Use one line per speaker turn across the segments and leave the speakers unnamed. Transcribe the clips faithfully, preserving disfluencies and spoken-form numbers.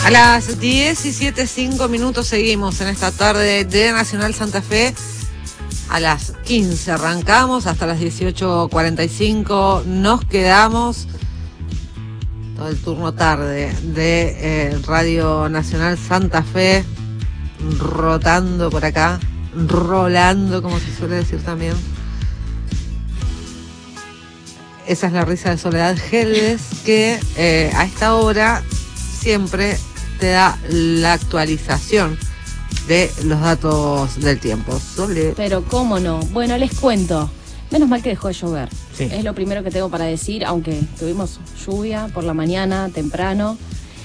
A las diecisiete cinco minutos seguimos en esta tarde de Nacional Santa Fe. A las quince arrancamos, hasta las dieciocho cuarenta y cinco nos quedamos. Todo el turno tarde de eh, Radio Nacional Santa Fe, rotando por acá, rolando, como se suele decir también. Esa es la risa de Soledad Geldes, que eh, a esta hora siempre te da la actualización de los datos del tiempo. Sole.
Pero cómo no. Bueno, les cuento. Menos mal que dejó de llover.
Sí.
Es lo primero que tengo para decir, aunque tuvimos lluvia por la mañana, temprano.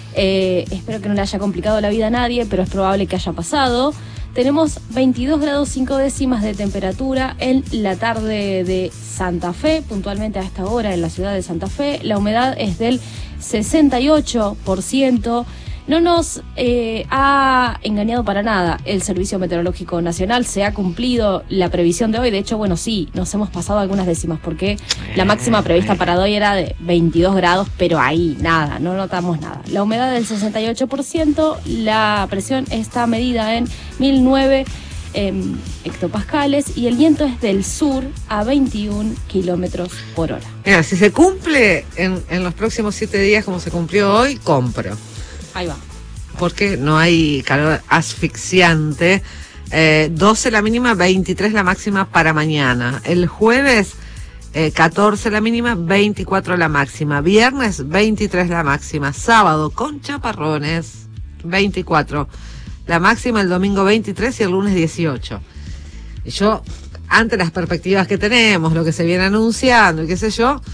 Eh, espero que no le haya complicado la vida a nadie, pero es probable que haya pasado. Tenemos veintidós grados cinco décimas de temperatura en la tarde de Santa Fe, puntualmente a esta hora en la ciudad de Santa Fe. La humedad es del sesenta y ocho por ciento. No nos eh, ha engañado para nada el Servicio Meteorológico Nacional. Se ha cumplido la previsión de hoy. De hecho, bueno, sí, nos hemos pasado algunas décimas porque la máxima prevista para hoy era de veintidós grados, pero ahí nada, no notamos nada. La humedad del sesenta y ocho por ciento, la presión está medida en mil nueve eh, hectopascales y el viento es del sur a veintiún kilómetros por hora.
Mira, si se cumple en, en los próximos siete días como se cumplió hoy, compro.
Ahí va.
Porque no hay calor asfixiante. Eh, doce la mínima, veintitrés la máxima para mañana. El jueves, eh, catorce la mínima, veinticuatro la máxima. Viernes, veintitrés la máxima. Sábado, con chaparrones, veinticuatro la máxima. El domingo, veintitrés y el lunes, dieciocho. Y yo, ante las perspectivas que tenemos, lo que se viene anunciando y qué sé yo,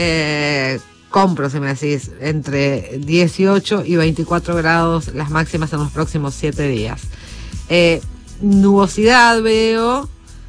eh... compro, si me decís, entre dieciocho y veinticuatro grados las máximas en los próximos siete días. Eh, nubosidad veo,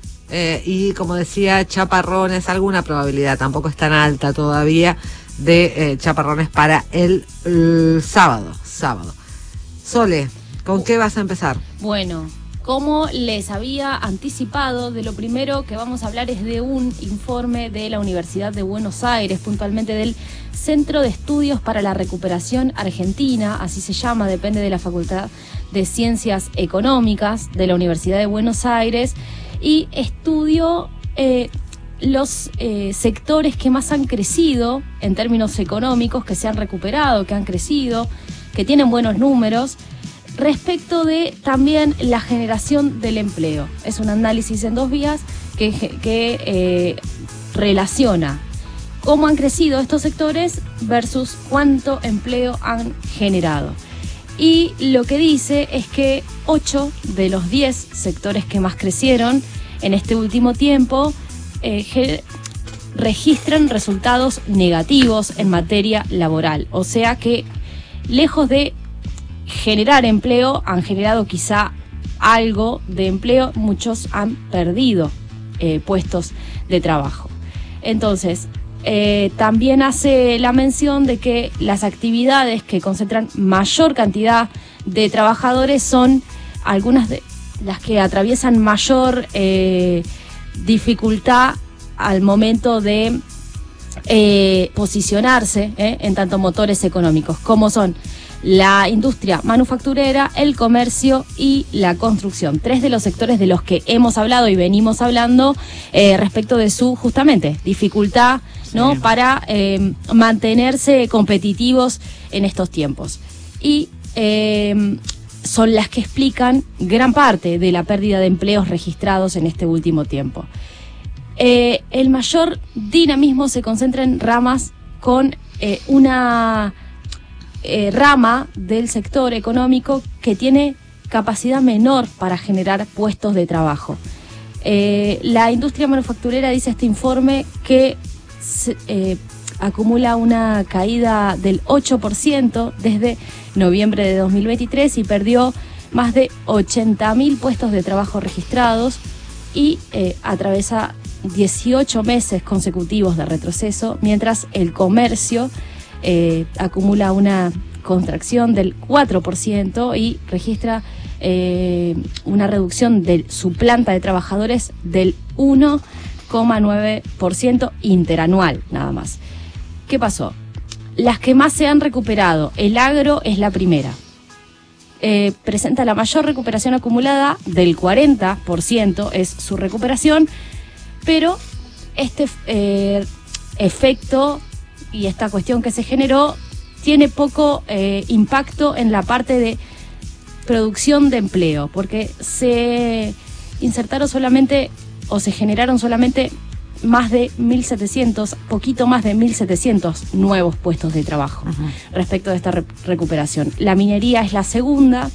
eh, y como decía, chaparrones, alguna probabilidad, tampoco es tan alta todavía, de eh, chaparrones para el, el sábado, sábado. Sole, ¿con qué vas a empezar?
Bueno, como les había anticipado, de lo primero que vamos a hablar es de un informe de la Universidad de Buenos Aires, puntualmente del Centro de Estudios para la Recuperación Argentina, así se llama, depende de la Facultad de Ciencias Económicas de la Universidad de Buenos Aires, y estudió eh, los eh, sectores que más han crecido en términos económicos, que se han recuperado, que han crecido, que tienen buenos números, respecto de también la generación del empleo. Es un análisis en dos vías que, que eh, relaciona cómo han crecido estos sectores versus cuánto empleo han generado. Y lo que dice es que ocho de los diez sectores que más crecieron en este último tiempo eh, registran resultados negativos en materia laboral. O sea que, lejos de generar empleo, han generado quizá algo de empleo, muchos han perdido eh, puestos de trabajo. Entonces, eh, también hace la mención de que las actividades que concentran mayor cantidad de trabajadores son algunas de las que atraviesan mayor eh, dificultad al momento de eh, posicionarse eh, en tanto motores económicos, como son la industria manufacturera, el comercio y la construcción. Tres de los sectores de los que hemos hablado y venimos hablando eh, respecto de su, justamente, dificultad, ¿no? Sí. Para eh, mantenerse competitivos en estos tiempos. Y eh, son las que explican gran parte de la pérdida de empleos registrados en este último tiempo. Eh, el mayor dinamismo se concentra en ramas con eh, una... Eh, rama del sector económico que tiene capacidad menor para generar puestos de trabajo. Eh, la industria manufacturera, dice este informe, que se, eh, acumula una caída del ocho por ciento desde noviembre de dos mil veintitrés y perdió más de ochenta mil puestos de trabajo registrados y eh, atraviesa dieciocho meses consecutivos de retroceso, mientras el comercio Eh, acumula una contracción del cuatro por ciento y registra eh, una reducción de su planta de trabajadores del uno coma nueve por ciento interanual, nada más. ¿Qué pasó? Las que más se han recuperado, el agro es la primera. eh, presenta la mayor recuperación acumulada, del cuarenta por ciento es su recuperación, pero este eh, efecto y esta cuestión que se generó tiene poco eh, impacto en la parte de producción de empleo, porque se insertaron solamente o se generaron solamente más de mil setecientos, poquito más de mil setecientos nuevos puestos de trabajo. Uh-huh. Respecto de esta re- recuperación. La minería es la segunda,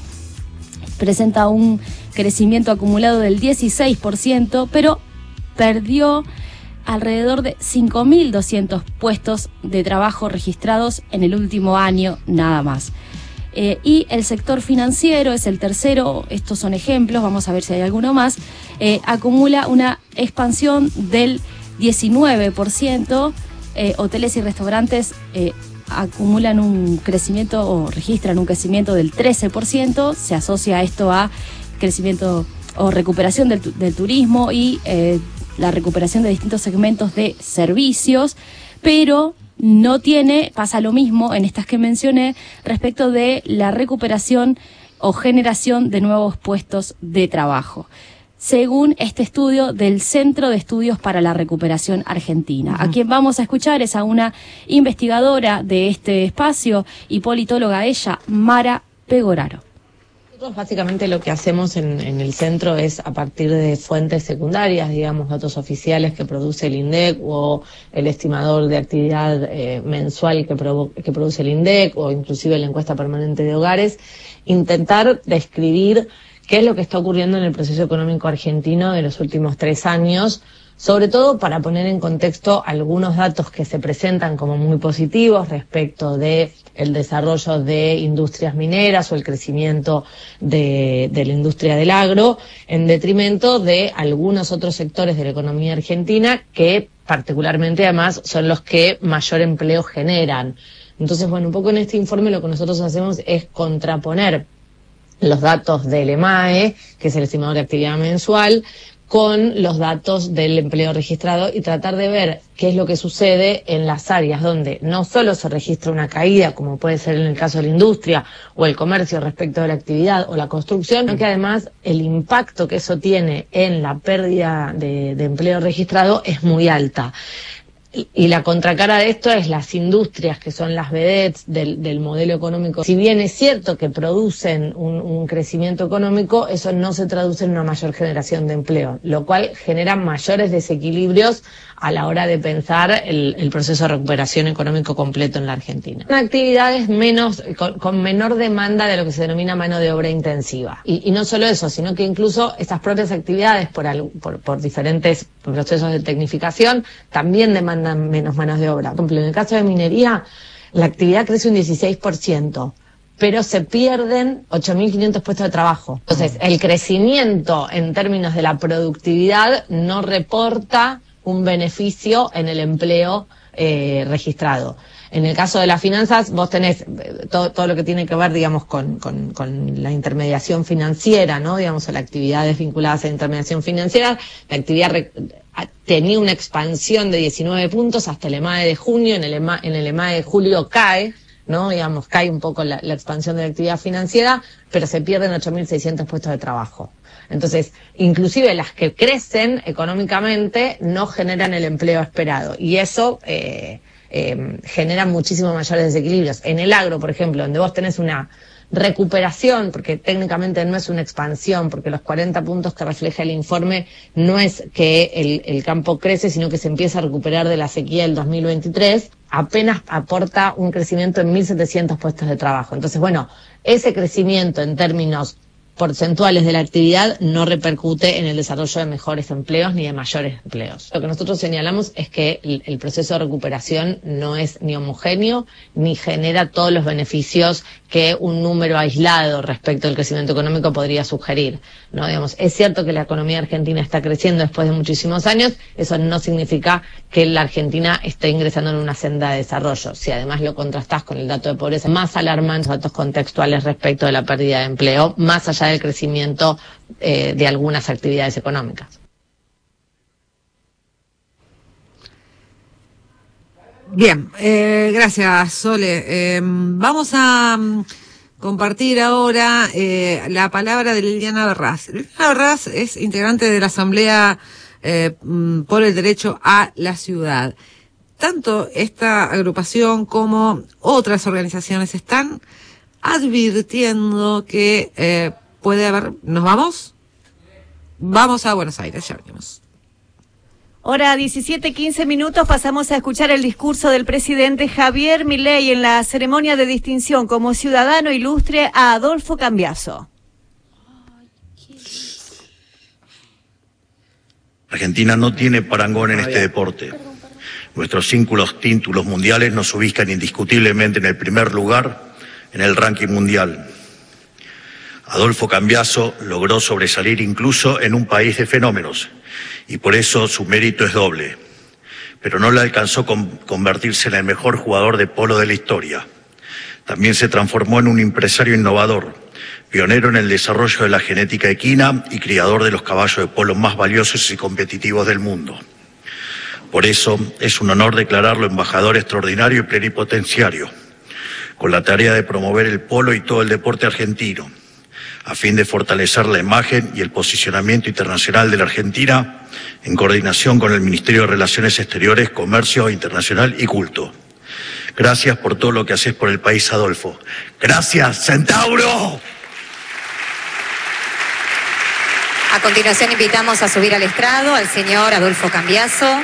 presenta un crecimiento acumulado del dieciséis por ciento, pero perdió alrededor de cinco mil doscientos puestos de trabajo registrados en el último año nada más. Eh, y el sector financiero es el tercero, estos son ejemplos, vamos a ver si hay alguno más, eh, acumula una expansión del diecinueve por ciento, eh, hoteles y restaurantes eh, acumulan un crecimiento o registran un crecimiento del trece por ciento, se asocia esto a crecimiento o recuperación del, del turismo y eh, la recuperación de distintos segmentos de servicios, pero no tiene, pasa lo mismo en estas que mencioné respecto de la recuperación o generación de nuevos puestos de trabajo, según este estudio del Centro de Estudios para la Recuperación Argentina. Uh-huh. A quien vamos a escuchar es a una investigadora de este espacio y politóloga ella, Mara Pegoraro.
Nosotros básicamente lo que hacemos en, en el centro es a partir de fuentes secundarias, digamos, datos oficiales que produce el INDEC o el estimador de actividad eh, mensual que, provo- que produce el INDEC o inclusive la encuesta permanente de hogares, intentar describir qué es lo que está ocurriendo en el proceso económico argentino de los últimos tres años, sobre todo para poner en contexto algunos datos que se presentan como muy positivos respecto de el desarrollo de industrias mineras o el crecimiento de, de la industria del agro, en detrimento de algunos otros sectores de la economía argentina que particularmente además son los que mayor empleo generan. Entonces, bueno, un poco en este informe lo que nosotros hacemos es contraponer los datos del EMAE, que es el estimador de actividad mensual, con los datos del empleo registrado y tratar de ver qué es lo que sucede en las áreas donde no solo se registra una caída, como puede ser en el caso de la industria o el comercio respecto de la actividad o la construcción, sino que además el impacto que eso tiene en la pérdida de, de empleo registrado es muy alta. Y la contracara de esto es las industrias, que son las vedettes del, del modelo económico. Si bien es cierto que producen un, un crecimiento económico, eso no se traduce en una mayor generación de empleo, lo cual genera mayores desequilibrios a la hora de pensar el, el proceso de recuperación económico completo en la Argentina. Son actividades menos, con, con menor demanda de lo que se denomina mano de obra intensiva. Y, y no solo eso, sino que incluso estas propias actividades, por, al, por, por diferentes procesos de tecnificación, también demandan menos manos de obra. Por ejemplo, en el caso de minería, la actividad crece un dieciséis por ciento, pero se pierden ocho mil quinientos puestos de trabajo. Entonces, el crecimiento en términos de la productividad no reporta un beneficio en el empleo eh, registrado. En el caso de las finanzas, vos tenés todo, todo lo que tiene que ver, digamos, con, con, con la intermediación financiera, ¿no? Digamos, las actividades vinculadas a la intermediación financiera. La actividad re, tenía una expansión de diecinueve puntos hasta el EMAE de junio. En el EMAE, en el EMAE de julio cae, ¿no? Digamos, cae un poco la, la expansión de la actividad financiera, pero se pierden ocho mil seiscientos puestos de trabajo. Entonces, inclusive las que crecen económicamente no generan el empleo esperado. Y eso eh, eh, genera muchísimos mayores desequilibrios. En el agro, por ejemplo, donde vos tenés una recuperación, porque técnicamente no es una expansión, porque los cuarenta puntos que refleja el informe no es que el, el campo crece, sino que se empieza a recuperar de la sequía del dos mil veintitrés, apenas aporta un crecimiento en mil setecientos puestos de trabajo. Entonces, bueno, ese crecimiento en términos porcentuales de la actividad no repercute en el desarrollo de mejores empleos ni de mayores empleos. Lo que nosotros señalamos es que el, el proceso de recuperación no es ni homogéneo ni genera todos los beneficios que un número aislado respecto al crecimiento económico podría sugerir, ¿no? Digamos, es cierto que la economía argentina está creciendo después de muchísimos años, eso no significa que la Argentina esté ingresando en una senda de desarrollo. Si además lo contrastás con el dato de pobreza, más alarmantes datos contextuales respecto de la pérdida de empleo, más allá del crecimiento eh, de algunas actividades económicas.
Bien, eh, gracias, Sole. Eh, vamos a um, compartir ahora eh, la palabra de Liliana Berraz. Liliana Berraz es integrante de la Asamblea eh, por el Derecho a la Ciudad. Tanto esta agrupación como otras organizaciones están advirtiendo que eh, puede haber... ¿Nos vamos? Vamos a Buenos Aires, ya venimos.
Hora diecisiete, quince minutos, pasamos a escuchar el discurso del presidente Javier Milei en la ceremonia de distinción como ciudadano ilustre a Adolfo Cambiaso.
Argentina no tiene parangón en este deporte. Nuestros cinco títulos mundiales nos ubican indiscutiblemente en el primer lugar en el ranking mundial. Adolfo Cambiaso logró sobresalir incluso en un país de fenómenos, y por eso su mérito es doble. Pero no le alcanzó con convertirse en el mejor jugador de polo de la historia. También se transformó en un empresario innovador, pionero en el desarrollo de la genética equina y criador de los caballos de polo más valiosos y competitivos del mundo. Por eso es un honor declararlo embajador extraordinario y plenipotenciario, con la tarea de promover el polo y todo el deporte argentino, a fin de fortalecer la imagen y el posicionamiento internacional de la Argentina en coordinación con el Ministerio de Relaciones Exteriores, Comercio Internacional y Culto. Gracias por todo lo que haces por el país, Adolfo. ¡Gracias, Centauro!
A continuación invitamos a subir al estrado al señor Adolfo Cambiaso.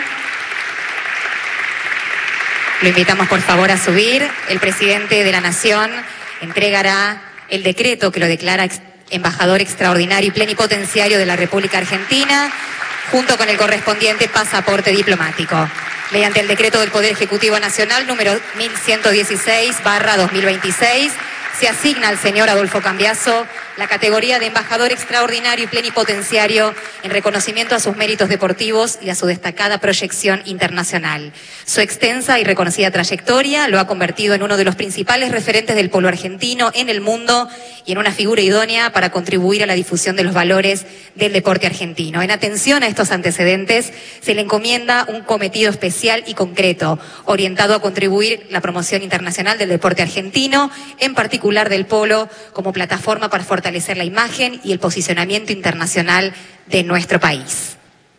Lo invitamos por favor a subir. El presidente de la Nación entregará el decreto que lo declara ex embajador extraordinario y plenipotenciario de la República Argentina, junto con el correspondiente pasaporte diplomático. Mediante el decreto del Poder Ejecutivo Nacional número mil ciento dieciséis barra dos mil veintiséis, se asigna al señor Adolfo Cambiaso la categoría de embajador extraordinario y plenipotenciario en reconocimiento a sus méritos deportivos y a su destacada proyección internacional. Su extensa y reconocida trayectoria lo ha convertido en uno de los principales referentes del polo argentino en el mundo y en una figura idónea para contribuir a la difusión de los valores del deporte argentino. En atención a estos antecedentes, se le encomienda un cometido especial y concreto, orientado a contribuir la promoción internacional del deporte argentino, en particular del polo, como plataforma para fortalecer la imagen y el posicionamiento internacional de nuestro país.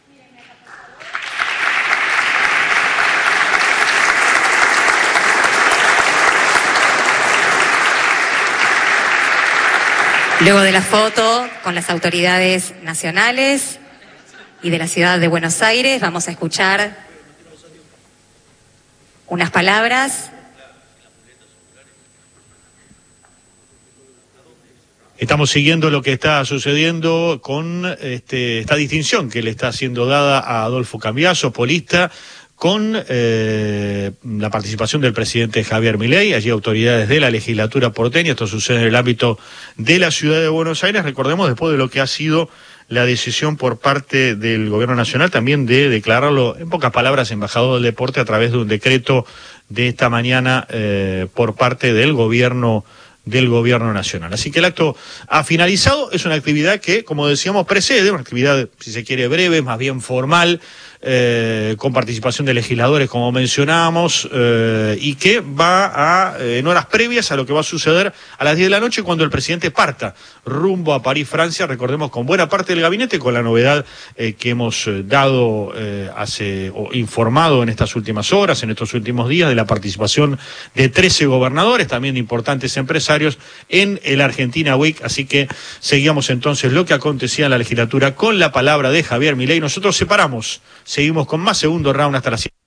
Luego de la foto con las autoridades nacionales y de la ciudad de Buenos Aires, vamos a escuchar unas palabras.
Estamos siguiendo lo que está sucediendo con este, esta distinción que le está siendo dada a Adolfo Cambiaso, polista, con eh, la participación del presidente Javier Milei, allí autoridades de la legislatura porteña. Esto sucede en el ámbito de la ciudad de Buenos Aires, recordemos, después de lo que ha sido la decisión por parte del gobierno nacional también de declararlo, en pocas palabras, embajador del deporte a través de un decreto de esta mañana eh, por parte del gobierno del gobierno nacional. Así que el acto ha finalizado, es una actividad que, como decíamos, precede, una actividad, si se quiere, breve, más bien formal, eh, con participación de legisladores, como mencionábamos, eh, y que va a, eh, en horas previas a lo que va a suceder a las diez de la noche cuando el presidente parta rumbo a París, Francia, recordemos, con buena parte del gabinete, con la novedad eh, que hemos eh, dado, eh, hace, o informado en estas últimas horas, en estos últimos días, de la participación de trece gobernadores, también de importantes empresarios, en el Argentina Week. Así que seguíamos entonces lo que acontecía en la legislatura con la palabra de Javier Milei. Nosotros separamos, seguimos con más segundo round hasta las siete.